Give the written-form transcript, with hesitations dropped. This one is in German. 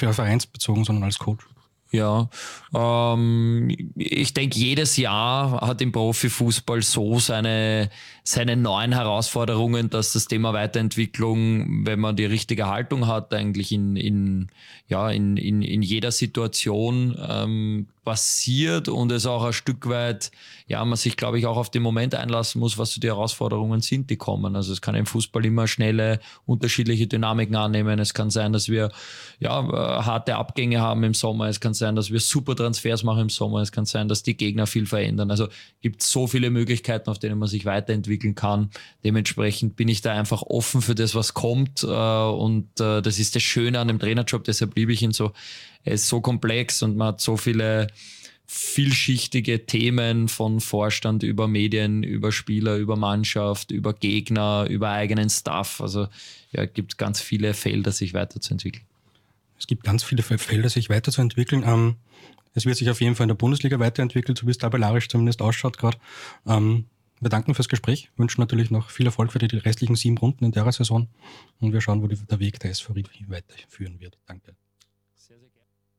vereinsbezogen, sondern als Coach. Ja, ich denke, jedes Jahr hat im Profifußball so seine neuen Herausforderungen, dass das Thema Weiterentwicklung, wenn man die richtige Haltung hat, eigentlich in jeder Situation passiert und es auch ein Stück weit, man sich, glaube ich, auch auf den Moment einlassen muss, was so die Herausforderungen sind, die kommen. Also es kann im Fußball immer schnelle, unterschiedliche Dynamiken annehmen. Es kann sein, dass wir harte Abgänge haben im Sommer. Es kann sein, dass wir super Transfers machen im Sommer. Es kann sein, dass die Gegner viel verändern. Also gibt so viele Möglichkeiten, auf denen man sich weiterentwickeln kann. Dementsprechend bin ich da einfach offen für das, was kommt. Und das ist das Schöne an dem Trainerjob. Deshalb liebe ich ihn so. Er ist so komplex und man hat so viele vielschichtige Themen von Vorstand über Medien, über Spieler, über Mannschaft, über Gegner, über eigenen Staff. Also gibt ganz viele Felder, sich weiterzuentwickeln. Es gibt ganz viele Felder, sich weiterzuentwickeln. Es wird sich auf jeden Fall in der Bundesliga weiterentwickeln, so wie es tabellarisch zumindest ausschaut gerade. Wir danken fürs Gespräch, wünschen natürlich noch viel Erfolg für die restlichen 7 Runden in der Saison und wir schauen, wo der Weg der SV Ried weiterführen wird. Danke.